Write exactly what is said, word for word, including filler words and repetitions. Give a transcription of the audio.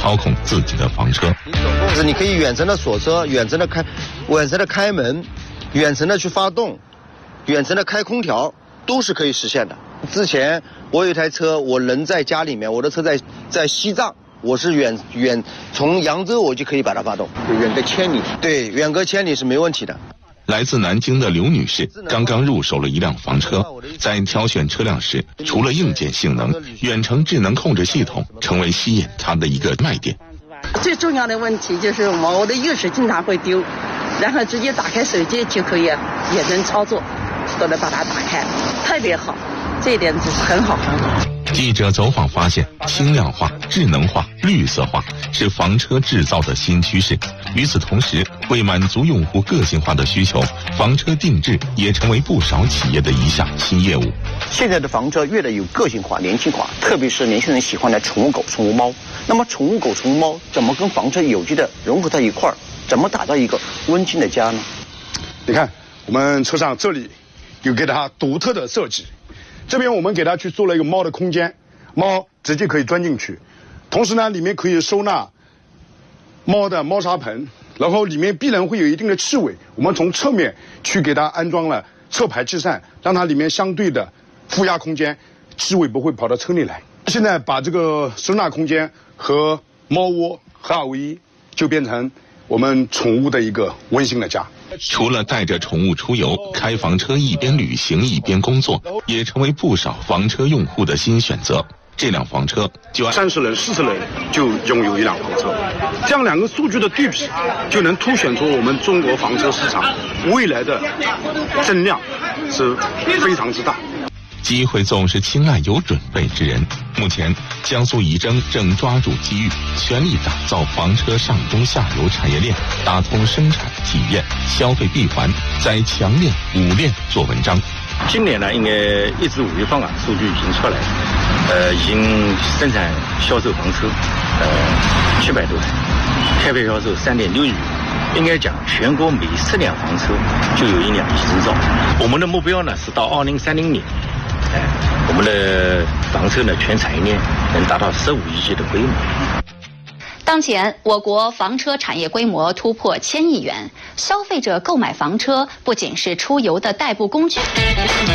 操控自己的房车。 是你可以远程的锁车、远程的开、远程的开门、远程的去发动、远程的开空调，都是可以实现的。之前我有一台车，我人在家里面，我的车在在西藏。我是远远从扬州我就可以把它发动，远隔千里。对，远隔千里是没问题的。 来自南京的刘女士刚刚入手了一辆房车，在挑选车辆时，除了硬件性能，远程智能控制系统成为吸引她的一个卖点。 最重要的问题就是我我的钥匙经常会丢，然后直接打开手机就可以也能操作，都能把它打开，特别好，这一点是很好很好。 记者走访发现，轻量化、智能化、绿色化是房车制造的新趋势。与此同时，为满足用户个性化的需求，房车定制也成为不少企业的一项新业务。 现在的房车越来越有个性化、年轻化，特别是年轻人喜欢的宠物狗、宠物猫。那么，宠物狗、宠物猫怎么跟房车有机的融合在一块儿？怎么打造一个温馨的家呢？ 你看，我们车上这里有给它独特的设计。这边我们给它去做了一个猫的空间，猫直接可以钻进去，同时呢，里面可以收纳猫的猫砂盆，然后里面必然会有一定的气味，我们从侧面去给它安装了侧排气扇，让它里面相对的负压空间，气味不会跑到车里来。现在把这个收纳空间和猫窝合二为一，就变成我们宠物的一个温馨的家。 除了带着宠物出游，开房车一边旅行一边工作，也成为不少房车用户的新选择。这辆房车就三十人、四十人就拥有一辆房车，这样两个数据的对比，就能凸显出我们中国房车市场未来的增量是非常之大。 机会总是青睐有准备之人。目前，江苏仪征正抓住机遇，全力打造房车上中下游产业链，打通生产、体验、消费闭环，在强链、五链做文章。 今年呢，应该一至五月份啊，数据已经出来了，呃，已经生产销售房车，呃，七百多台，开票销售三点六亿元。应该讲，全国每十辆房车就有一辆已经造。我们的目标呢是到二零三零年。我们的房车呢，全产业链能达到十五亿级的规模。 当前，我国房车产业规模突破千亿元，消费者购买房车不仅是出游的代步工具。